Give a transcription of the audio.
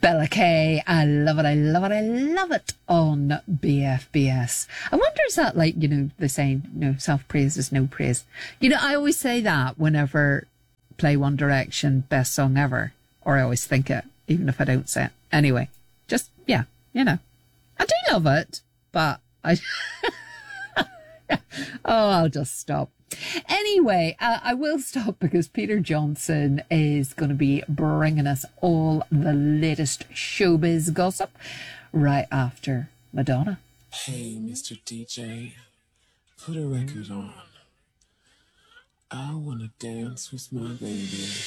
Bella Kay, I love it, I love it, I love it on BFBS. I wonder, is that like, they say, self-praise is no praise. I always say that whenever play One Direction best song ever, or I always think it, even if I don't say it. Anyway, just, yeah, I do love it, but I... Oh, I'll just stop. Anyway, I will stop because Peter Johnson is going to be bringing us all the latest showbiz gossip right after Madonna. Hey, Mr. DJ, put a record on. I want to dance with my baby.